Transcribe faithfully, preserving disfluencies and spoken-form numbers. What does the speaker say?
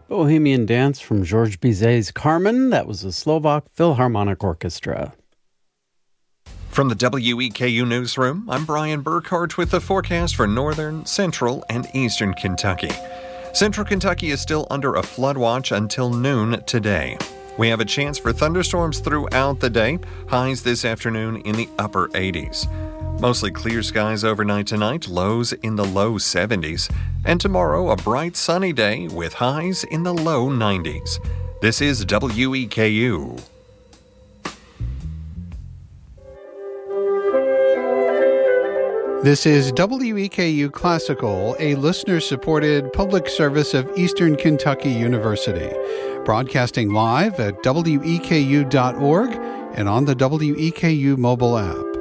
Bohemian Dance from Georges Bizet's Carmen. That was the Slovak Philharmonic Orchestra. From the W E K U Newsroom, I'm Brian Burkhart with the forecast for northern, central, and eastern Kentucky. Central Kentucky is still under a flood watch until noon today. We have a chance for thunderstorms throughout the day, highs this afternoon in the upper eighties. Mostly clear skies overnight tonight, lows in the low seventies. And tomorrow, a bright sunny day with highs in the low nineties. This is W E K U. This is W E K U Classical, a listener-supported public service of Eastern Kentucky University, broadcasting live at W E K U dot org and on the W E K U mobile app.